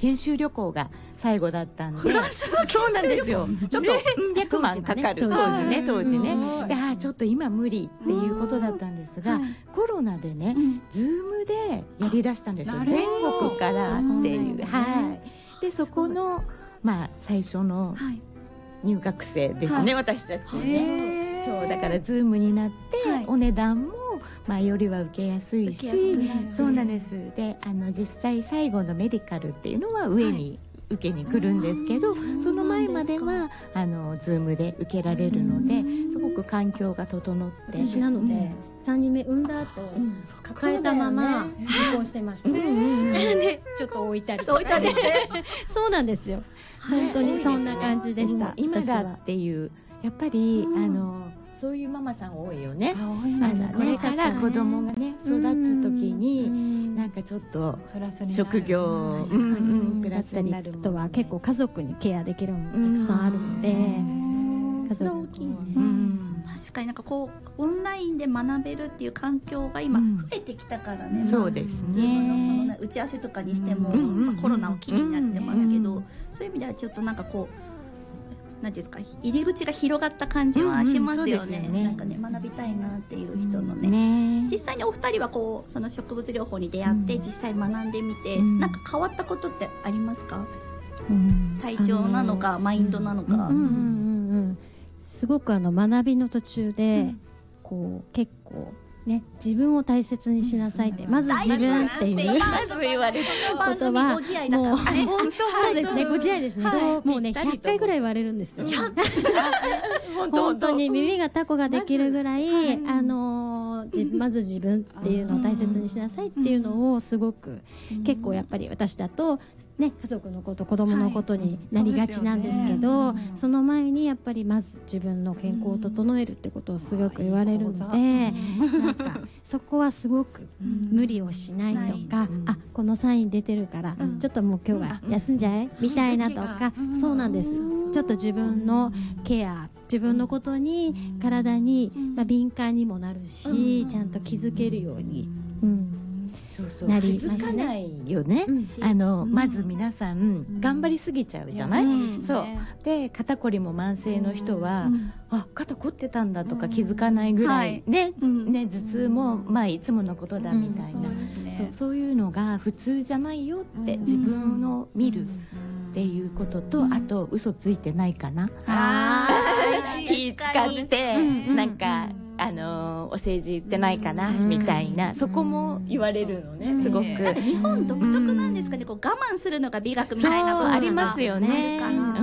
研修旅行が最後だったんで、 フランスの研修旅行、 そうなんですよ。ちょっと100万かかる当時ね。で、ちょっと今無理っていうことだったんですが、コロナでね、ズームでやりだしたんですよ。全国からっていう、はい。でそこの最初の入学生ですね、私たちね。そうだからズームになって、お値段もよりは受けやすいし、そうなんです。で実際最後のメディカルっていうのは上に受けに来るんですけど、その前まではズームで受けられるので、すごく環境が整って。 私なので、3人目産んだ後、抱えたまま離婚してました。ちょっと置いたりとかそうなんですよ。本当にそんな感じでした。 今だっていうやっぱりそういうママさん多いよね。これから子供がね育つ時になんかちょっと職業プラスになる。 あとは結構家族にケアできるものたくさんあるので、 家族大きいね。確かになんかこうオンラインで学べるっていう環境が今増えてきたからね。 そうですね。 自分のその打ち合わせとかにしてもコロナを機になってますけど、そういう意味ではちょっとなんかこうなんですか、入り口が広がった感じはしますよね。なんかね、学びたいなっていう人のね。実際にお二人はこうその植物療法に出会って実際学んでみて、なんか変わったことってありますか？体調なのかマインドなのか。 すごく学びの途中でこう結構ね、自分を大切にしなさいって、まず自分っていう言われることはもうそうですね、ご自愛ですね。もうね100回ぐらい言われるんですよ。本当に耳がタコができるぐらいまず自分っていうのを大切にしなさいっていうのをすごく結構やっぱり私だとね、家族のこと子供のことになりがちなんですけど、その前にやっぱりまず自分の健康を整えるってことをすごく言われるので、なんかそこはすごく無理をしないとか、このサイン出てるからちょっともう今日は休んじゃえみたいなとか、そうなんです。ちょっと自分のケア、自分のことに体に敏感にもなるし、ちゃんと気づけるようになりますね。 気づかないよね。まず皆さん頑張りすぎちゃうじゃない。そうで肩こりも慢性の人は肩こってたんだとか気づかないぐらいね、頭痛もいつものことだみたいな、そういうのが普通じゃないよって自分を見るっていうことと、あと嘘ついてないかな、気使ってなんかお世辞言ってないかなみたいな、そこも言われるのね。すごく日本独特なんですかね、こう我慢するのが美学みたいなそうありますよね。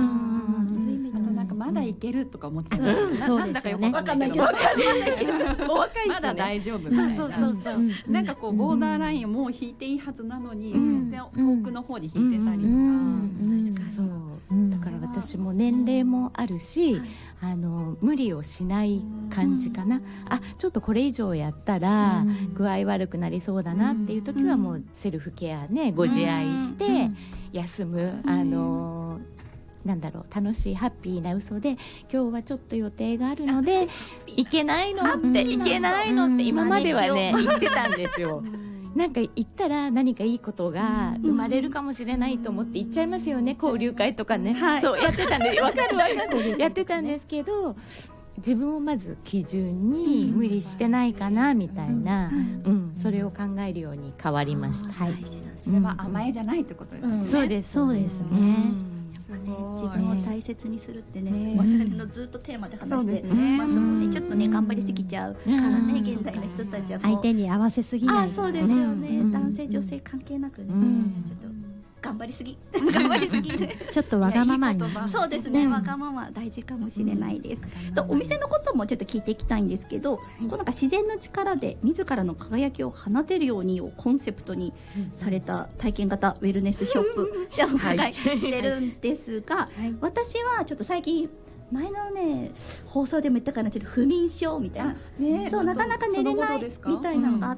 まだいけるとか思っちゃう。 そうですよね。 わかんないけど、まだ大丈夫みたいな。なんかこうボーダーラインをもう引いていいはずなのに全然遠くの方に引いてたりとか。 そうだから私も年齢もあるし、無理をしない感じかな。ちょっとこれ以上やったら具合悪くなりそうだなっていう時はもうセルフケアね、ご自愛して休む。なんだろう、楽しいハッピーな嘘で今日はちょっと予定があるのでいけないのって今まではね言ってたんですよ。なんか言ったら何かいいことが生まれるかもしれないと思って言っちゃいますよね。交流会とかね、そうやってたんでわかるやってたんですけど、自分をまず基準に無理してないかなみたいな、それを考えるように変わりました。 それは甘えじゃないってことですね。 そうですね。 自分を大切にするってね、我々のずっとテーマで話してますもんね。ちょっとね頑張りすぎちゃうからね、現代の人たちは相手に合わせすぎない。 そうですよね。男性女性関係なくね、ちょっと頑張りすぎちょっとわがままに。 そうですね、わがまま大事かもしれないです。お店のこともちょっと聞いていきたいんですけど、こうなんか自然の力で自らの輝きを放てるようにをコンセプトにされた体験型ウェルネスショップでお伺いしてるんですが、私はちょっと最近前のね放送でも言ったかな、ちょっと不眠症みたいな、そうなかなか寝れないみたいなのがあって、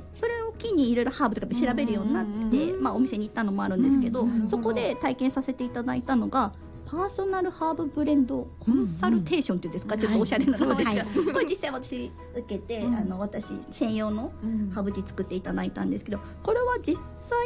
それを機にいろいろハーブとかも調べるようになって、お店に行ったのもあるんですけど、そこで体験させていただいたのがパーソナルハーブブレンドコンサルテーションっていうんですか、ちょっとおしゃれな名前ですが、これ実際私受けて、私専用のハーブティー作っていただいたんですけど、これは実際